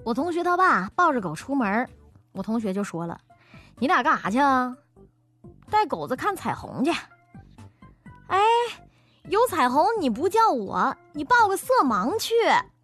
我同学他爸抱着狗出门，我同学就说了：“你俩干啥去啊？”“带狗子看彩虹去。”“哎，有彩虹你不叫我，你抱个色盲去。”